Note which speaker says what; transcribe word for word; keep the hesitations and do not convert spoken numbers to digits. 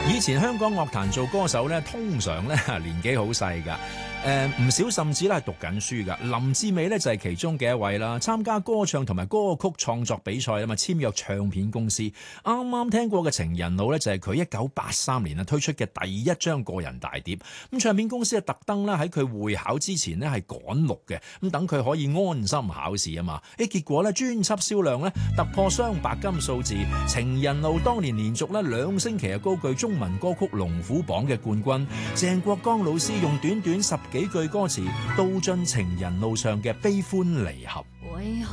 Speaker 1: 以前香港樂壇做歌手咧，通常咧年紀好細㗎。誒、呃、唔少甚至咧係讀緊書㗎。林志美咧就係其中嘅一位啦，參加歌唱同埋歌曲創作比賽啊嘛，簽約唱片公司。啱啱聽過嘅《情人路》咧就係佢一九八三年啊推出嘅第一張個人大碟。咁唱片公司啊特登咧喺佢會考之前咧係趕錄嘅，咁等佢可以安心考試啊嘛。誒結果咧專輯銷量咧突破雙白金數字，《情人路》當年連續咧兩星期啊高居中文歌曲龍虎榜嘅冠軍。鄭國江老師用短短十幾句歌詞道盡情人路上嘅悲歡離合。